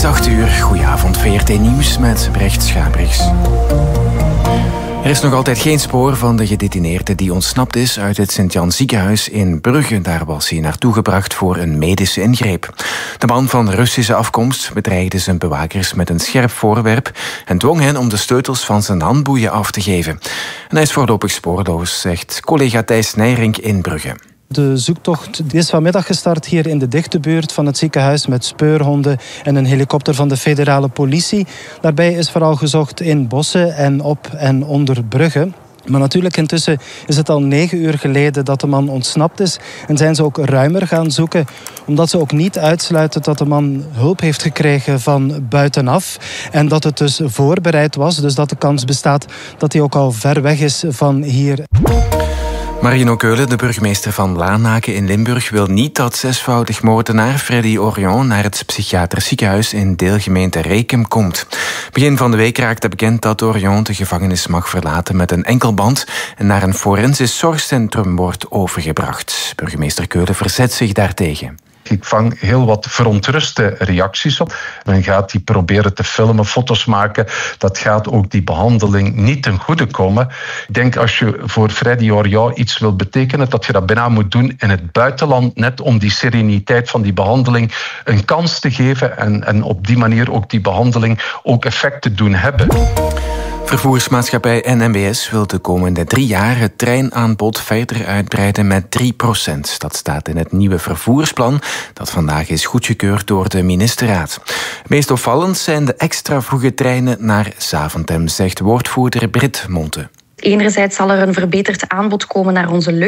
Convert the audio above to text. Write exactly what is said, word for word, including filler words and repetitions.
acht uur. Goedenavond, V R T Nieuws met Brecht Schabriks. Er is nog altijd geen spoor van de gedetineerde die ontsnapt is uit het Sint-Jan ziekenhuis in Brugge. Daar was hij naartoe gebracht voor een medische ingreep. De man van Russische afkomst bedreigde zijn bewakers met een scherp voorwerp en dwong hen om de sleutels van zijn handboeien af te geven. En hij is voorlopig spoorloos, zegt collega Thijs Nijrink in Brugge. De zoektocht is vanmiddag gestart hier in de dichte buurt van het ziekenhuis met speurhonden en een helikopter van de federale politie. Daarbij is vooral gezocht in bossen en op en onder Brugge. Maar natuurlijk intussen is het al negen uur geleden dat de man ontsnapt is en zijn ze ook ruimer gaan zoeken, omdat ze ook niet uitsluiten dat de man hulp heeft gekregen van buitenaf en dat het dus voorbereid was, dus dat de kans bestaat dat hij ook al ver weg is van hier. Marino Keulen, de burgemeester van Lanaken in Limburg, wil niet dat zesvoudig moordenaar Freddy Orion naar het psychiatrisch ziekenhuis in deelgemeente Rekem komt. Begin van de week raakte bekend dat Orion de gevangenis mag verlaten met een enkelband en naar een forensisch zorgcentrum wordt overgebracht. Burgemeester Keulen verzet zich daartegen. Ik vang heel wat verontruste reacties op. Men gaat die proberen te filmen, foto's maken. Dat gaat ook die behandeling niet ten goede komen. Ik denk als je voor Freddy Orion iets wil betekenen, dat je dat bijna moet doen in het buitenland, net om die sereniteit van die behandeling een kans te geven en, en op die manier ook die behandeling ook effect te doen hebben. Vervoersmaatschappij N M B S wil de komende drie jaar het treinaanbod verder uitbreiden met drie procent. Dat staat in het nieuwe vervoersplan dat vandaag is goedgekeurd door de ministerraad. Meest opvallend zijn de extra vroege treinen naar Zaventem, zegt woordvoerder Brit Monte. Enerzijds zal er een verbeterd aanbod komen naar onze